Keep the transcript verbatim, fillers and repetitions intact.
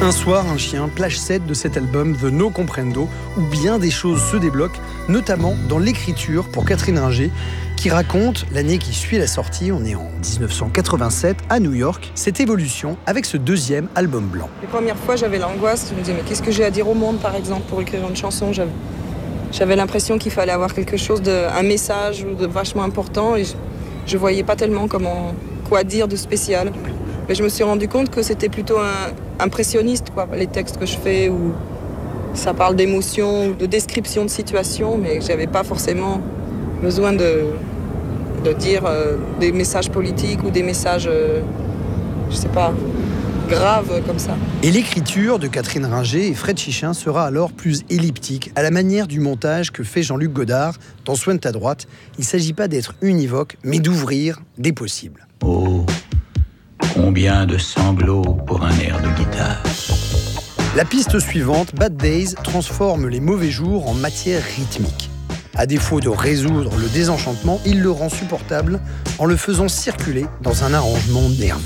Un soir, un chien, plage sept de cet album The No Comprendo, où bien des choses se débloquent, notamment dans l'écriture pour Catherine Ringer, qui raconte l'année qui suit la sortie, on est en dix-neuf cent quatre-vingt-sept, à New York, cette évolution avec ce deuxième album blanc. Les premières fois, j'avais l'angoisse, je me disais, mais qu'est-ce que j'ai à dire au monde, par exemple, pour écrire une chanson? J'avais, j'avais l'impression qu'il fallait avoir quelque chose, de, un message de vachement important, et je ne voyais pas tellement comment, quoi dire de spécial. Mais je me suis rendu compte que c'était plutôt un, impressionniste, quoi, les textes que je fais, où ça parle d'émotions, de description de situations, mais j'avais pas forcément besoin de, de dire euh, des messages politiques ou des messages, euh, je sais pas, graves comme ça. Et l'écriture de Catherine Ringer et Fred Chichin sera alors plus elliptique, à la manière du montage que fait Jean-Luc Godard dans Soigne ta droite. Il ne s'agit pas d'être univoque, mais d'ouvrir des possibles. Oh, combien de sanglots pour un air de guitare. La piste suivante, Bad Days, transforme les mauvais jours en matière rythmique. À défaut de résoudre le désenchantement, il le rend supportable en le faisant circuler dans un arrangement nerveux.